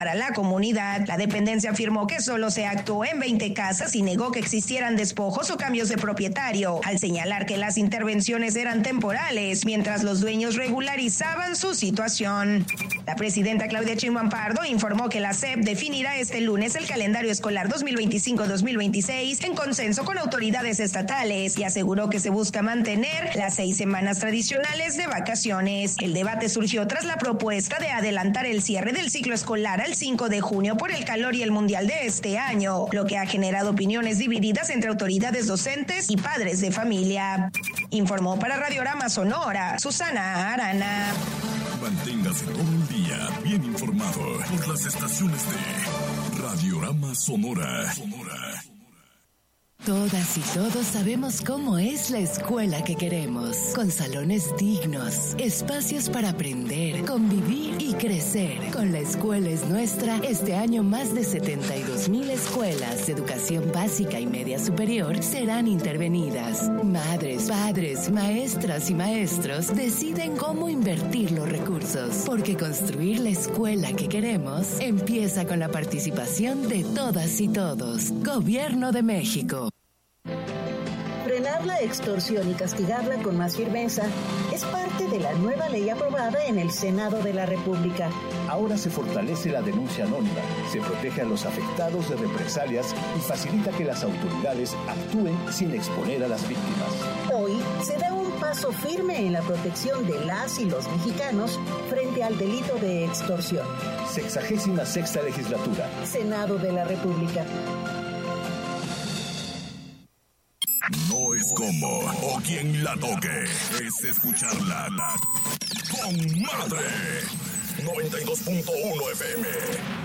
para la comunidad. La dependencia afirmó que solo se actuó en 20 casas y negó que existieran despojos o cambios de propietario, al señalar que las intervenciones eran temporales, mientras los dueños regularizaban su situación. La presidenta Claudia Sheinbaum Pardo informó que la SEP definirá este lunes el calendario escolar 2025-2026 en consenso con autoridades estatales y aseguró que se busca mantener las 6 semanas tradicionales de vacaciones. El debate surgió tras la propuesta de adelantar el cierre del ciclo escolar al 5 de junio por el calor y el mundial de este año, lo que ha generado opiniones divididas entre autoridades docentes y padres de familia. Informó para Radiorama Sonora, Susana Arana. Manténgase todo el día bien informado por las estaciones de Radiorama Sonora. Todas y todos sabemos cómo es la escuela que queremos, con salones dignos, espacios para aprender, convivir y crecer. Con La Escuela es Nuestra, este año más de 72,000 escuelas de educación básica y media superior serán intervenidas. Madres, padres, maestras y maestros deciden cómo invertir los recursos, porque construir la escuela que queremos empieza con la participación de todas y todos. Gobierno de México. Frenar la extorsión y castigarla con más firmeza es parte de la nueva ley aprobada en el Senado de la República. Ahora se fortalece la denuncia anónima, se protege a los afectados de represalias y facilita que las autoridades actúen sin exponer a las víctimas. Hoy se da un paso firme en la protección de las y los mexicanos frente al delito de extorsión. 66ª legislatura. Senado de la República. No es como o quien la toque, es escucharla con madre. 92.1 FM.